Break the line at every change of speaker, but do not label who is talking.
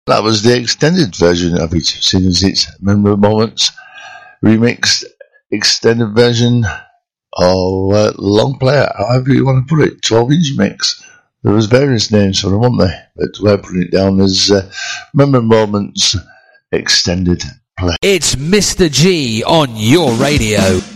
That was the extended version of it, seeing as it's Memorable Moments remixed extended version of long player, however you want to put it, 12-inch mix. There was various names for them, weren't there? But we're putting it down as Memorable Moments extended play.
It's Mr. G on your radio.